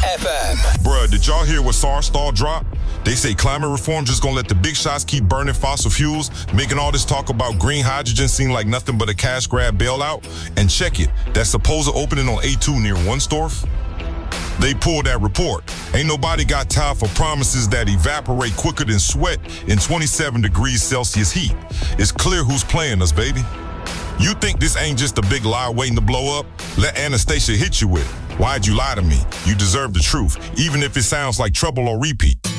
FM. Bruh, did y'all hear what Sarstar dropped? They say climate reform just gonna let the big shots keep burning fossil fuels, making all this talk about green hydrogen seem like nothing but a cash grab bailout. And check it, that supposed opening on A2 near Wunstorf? They pulled that report. Ain't nobody got time for promises that evaporate quicker than sweat in 27 degrees Celsius heat. It's clear who's playing us, baby. You think this ain't just a big lie waiting to blow up? Let Anastasia hit you with it. Why'd you lie to me? You deserve the truth, even if it sounds like trouble or repeat.